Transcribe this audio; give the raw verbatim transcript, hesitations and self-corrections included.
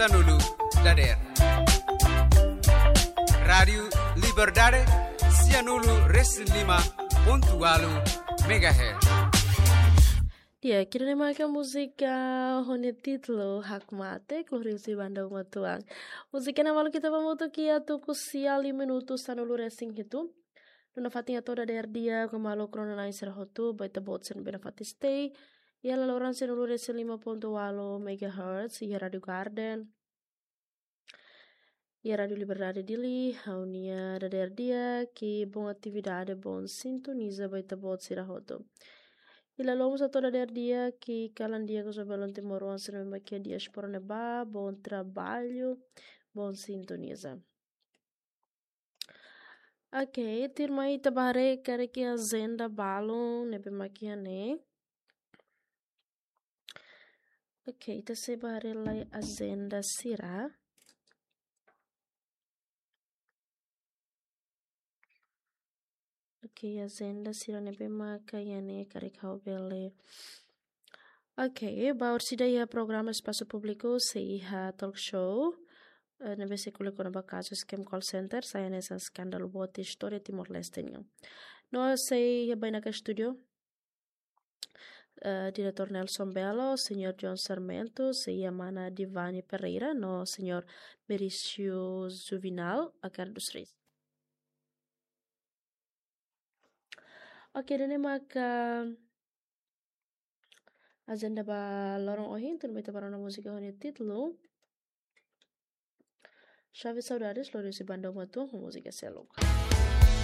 Sanulu Dader Radio Liberdade Sianulu Res lima pontualo megahertz. Dia kira makan musika hone titlo Hakmate Klorisi Bandung Matuang. Musiknya malu kita pamutu kia tu kusiali minuto sanulu racing itu. Nuna fatinha toda der dia kemalu krona na isra hotu baita botsen benefati stay. Ya laluran sanulu racing lima ponto walo megahertz ya Radio Garden. Ya Radio Liberdade dili haunia da der dia ki bom atividade bom sintoniza baita botsira hotu. Ila lomos a toda der dia que calan dia que sobelon timoruan se não que dia esporneba, bom trabalho, bom sintoniza. Ok, tirmai tabare kare que agenda balon nebe makiane. Ok, ta se bare lai agenda sira. Ok, agenda sira nebe makiane kare kau bele. Ok, baursi ya programa espaço público seiha talk show. Nebe sekule kona bakaso scam call center saya nessa skandal buat história Timor Leste nyo. No sei baina ka studio. Uh, diretor Nelson Bello, senhor John Sarmento, sei mana Divani Pereira, no senhor Mericio Juvinal, a cara dos reis. Ok, dene maka agenda ba lorong ohin, tuno beta para na musika honi titlo. Chave saudades, Lourenço Bandão Matou, com música Celo.